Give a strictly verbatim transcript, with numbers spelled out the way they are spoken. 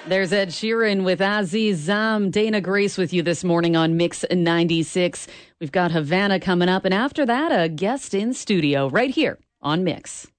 There's Ed Sheeran with Aziz Zam. Dana Grace with you this morning on Mix ninety-six. We've got Havana coming up, and after that, a guest in studio right here on Mix.